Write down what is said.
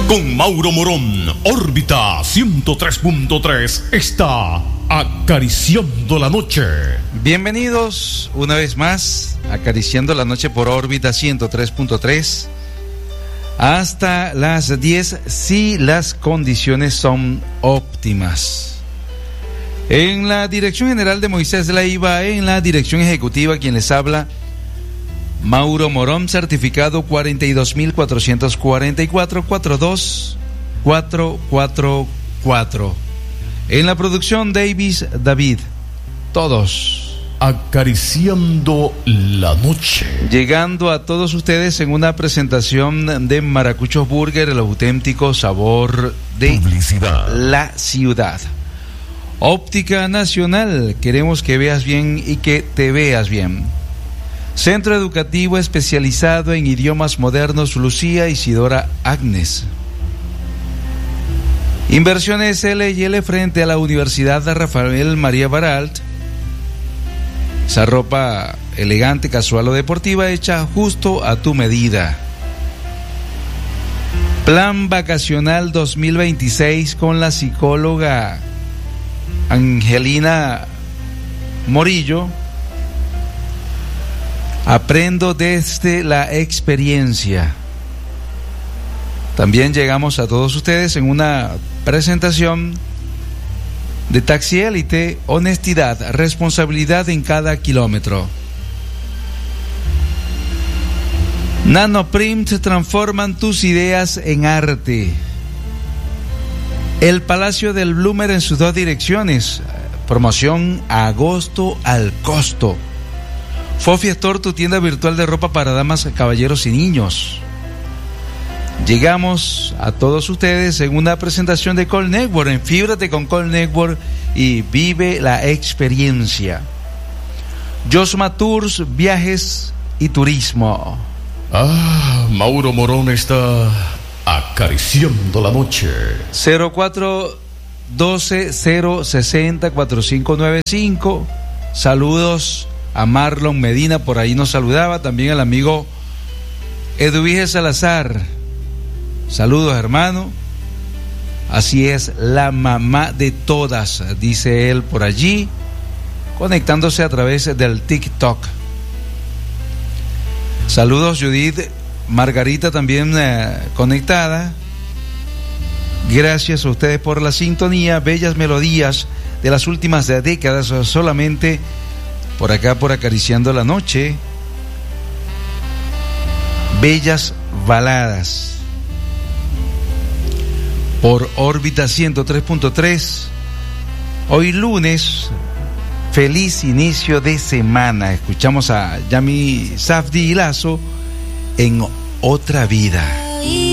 Con Mauro Morón, órbita 103.3 está acariciando la noche. Bienvenidos una vez más, acariciando la noche por órbita 103.3 hasta las 10 si las condiciones son óptimas. En la dirección general de Moisés Leiva, en la dirección ejecutiva quien les habla, Mauro Morón, certificado 42.444 En la producción Davis David. Todos acariciando la noche. Llegando a todos ustedes en una presentación de Maracuchos Burger, el auténtico sabor de publicidad. La ciudad. Óptica Nacional, queremos que veas bien y que te veas bien. Centro Educativo Especializado en Idiomas Modernos Lucía Isidora Agnes. Inversiones L&L frente a la Universidad de Rafael María Baralt. Esa ropa elegante, casual o deportiva hecha justo a tu medida. Plan Vacacional 2026 con la psicóloga Angelina Morillo. Aprendo desde la experiencia. También llegamos a todos ustedes en una presentación de Taxi Élite, honestidad, responsabilidad en cada kilómetro. Nanoprint transforman tus ideas en arte. El Palacio del Bloomer en sus dos direcciones. Promoción a agosto al costo. Fofi Store, tu tienda virtual de ropa para damas, caballeros y niños. Llegamos a todos ustedes en una presentación de Call Network. Enfíbrate con Call Network y vive la experiencia. Josma Tours, viajes y turismo. Mauro Morón está acariciando la noche. 0412-060-4595. Saludos a Marlon Medina, por ahí nos saludaba, también al amigo Eduvige Salazar. Saludos, hermano. Así es, la mamá de todas, dice él por allí, conectándose a través del TikTok. Saludos, Judith Margarita, también conectada. Gracias a ustedes por la sintonía, bellas melodías de las últimas décadas, solamente por acá, por Acariciando la Noche. Bellas baladas por órbita 103.3. Hoy lunes, feliz inicio de semana. Escuchamos a Yami Safdie y Lazo en Otra Vida.